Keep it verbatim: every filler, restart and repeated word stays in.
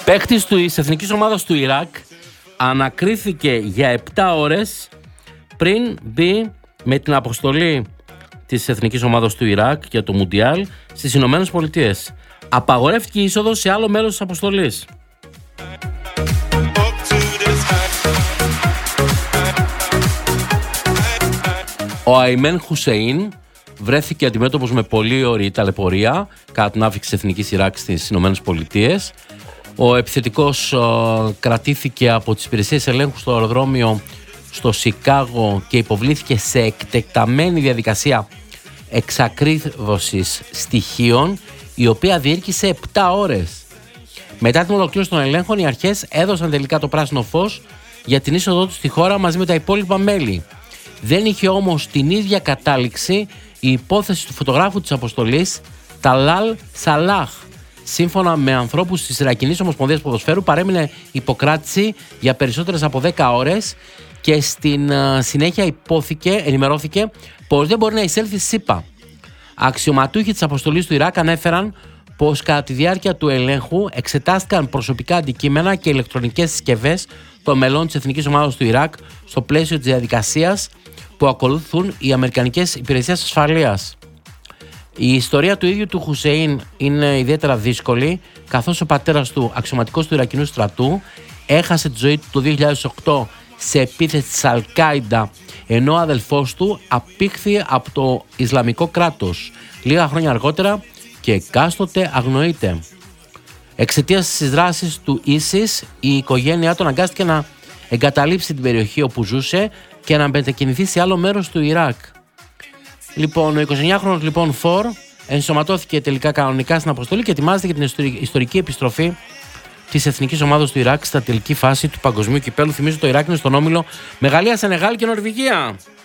Παίκτης της εθνικής ομάδας του Ιράκ ανακρίθηκε για επτά ώρες πριν μπει με την αποστολή της εθνικής ομάδας του Ιράκ για το Μουντιάλ στις Ηνωμένες Πολιτείες. Απαγορεύτηκε η είσοδος σε άλλο μέρος της αποστολής. Ο Αϊμέν Χουσέιν βρέθηκε αντιμέτωπος με πολύ ωραία ταλαιπωρία κατά την άφηξη της εθνικής Ιράκ στις Ηνωμένες Πολιτείες. Ο επιθετικός ο, κρατήθηκε από τις υπηρεσίες ελέγχου στο αεροδρόμιο στο Σικάγο και υποβλήθηκε σε εκτεταμένη διαδικασία εξακρίβωσης στοιχείων, η οποία διήρκησε επτά ώρες. Μετά την ολοκλήρωση των ελέγχων, οι αρχές έδωσαν τελικά το πράσινο φως για την είσοδό του στη χώρα μαζί με τα υπόλοιπα μέλη. Δεν είχε όμως την ίδια κατάληξη η υπόθεση του φωτογράφου της αποστολής, Ταλάλ Σαλάχ. Σύμφωνα με ανθρώπους της Ιρακινής Ομοσπονδίας Ποδοσφαίρου, παρέμεινε υποκράτηση για περισσότερες από δέκα ώρες και στην συνέχεια υπόθηκε, ενημερώθηκε πως δεν μπορεί να εισέλθει ΣΥΠΑ. Αξιωματούχοι της αποστολής του Ιράκ ανέφεραν πως κατά τη διάρκεια του ελέγχου εξετάστηκαν προσωπικά αντικείμενα και ηλεκτρονικές συσκευές των μελών της Εθνικής Ομάδας του Ιράκ στο πλαίσιο της διαδικασίας που ακολουθούν οι Αμερικανικές Υπηρεσίες Ασφαλείας. Η ιστορία του ίδιου του Χουσέιν είναι ιδιαίτερα δύσκολη, καθώς ο πατέρας του, αξιωματικός του Ιρακινού στρατού, έχασε τη ζωή του το δύο χιλιάδες οκτώ σε επίθεση της Αλ-Κάιντα, ενώ ο αδελφός του απήχθη από το Ισλαμικό κράτος λίγα χρόνια αργότερα και εκάστοτε αγνοείται. Εξαιτίας της δράσης του Ίσις, η οικογένειά του αναγκάστηκε να εγκαταλείψει την περιοχή όπου ζούσε και να μετακινηθεί σε άλλο μέρος του Ιράκ. Λοιπόν, ο εικοσιεννιάχρονος λοιπόν Φορ ενσωματώθηκε τελικά κανονικά στην αποστολή και ετοιμάζεται για την ιστορική επιστροφή της εθνικής ομάδας του Ιράκ στα τελική φάση του παγκοσμίου κυπέλου. Θυμίζω, το Ιράκ είναι στον όμιλο με Γαλλία, Σενεγάλ και Νορβηγία.